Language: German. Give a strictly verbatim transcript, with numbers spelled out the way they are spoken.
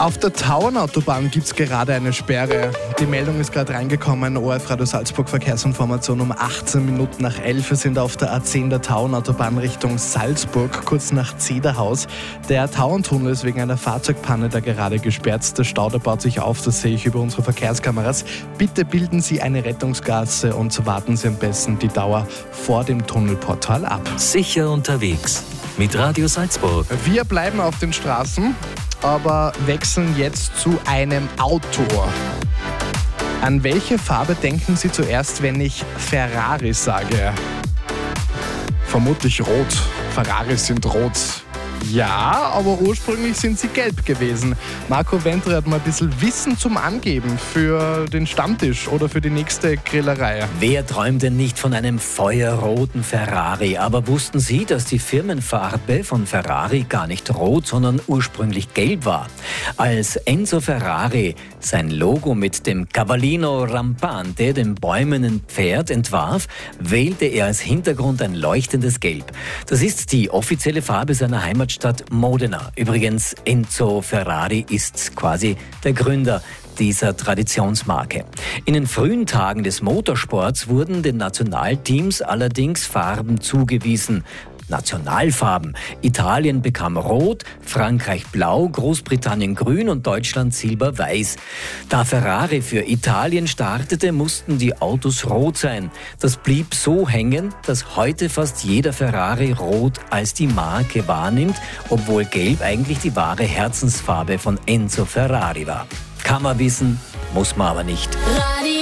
Auf der Tauernautobahn gibt es gerade eine Sperre. Die Meldung ist gerade reingekommen. O R F Radio Salzburg Verkehrsinformation um achtzehn Minuten nach elf. Wir sind auf der A zehn der Tauernautobahn Richtung Salzburg, kurz nach Zederhaus. Der Tauerntunnel ist wegen einer Fahrzeugpanne da gerade gesperrt. Der Stau, der baut sich auf, das sehe ich über unsere Verkehrskameras. Bitte bilden Sie eine Rettungsgasse und warten Sie am besten die Dauer vor dem Tunnelportal ab. Sicher unterwegs mit Radio Salzburg. Wir bleiben auf den Straßen, aber wechseln jetzt zu einem Auto. An welche Farbe denken Sie zuerst, wenn ich Ferrari sage? Vermutlich rot. Ferraris sind rot. Ja, aber ursprünglich sind sie gelb gewesen. Marco Ventre hat mal ein bisschen Wissen zum Angeben für den Stammtisch oder für die nächste Grillerei. Wer träumt denn nicht von einem feuerroten Ferrari? Aber wussten Sie, dass die Firmenfarbe von Ferrari gar nicht rot, sondern ursprünglich gelb war? Als Enzo Ferrari sein Logo mit dem Cavallino Rampante, dem bäumenden Pferd, entwarf, wählte er als Hintergrund ein leuchtendes Gelb. Das ist die offizielle Farbe seiner Heimatstadt Modena. Übrigens, Enzo Ferrari ist quasi der Gründer dieser Traditionsmarke. In den frühen Tagen des Motorsports wurden den Nationalteams allerdings Farben zugewiesen. Nationalfarben. Italien bekam Rot, Frankreich Blau, Großbritannien Grün und Deutschland Silber-Weiß. Da Ferrari für Italien startete, mussten die Autos rot sein. Das blieb so hängen, dass heute fast jeder Ferrari Rot als die Marke wahrnimmt, obwohl Gelb eigentlich die wahre Herzensfarbe von Enzo Ferrari war. Kann man wissen, muss man aber nicht.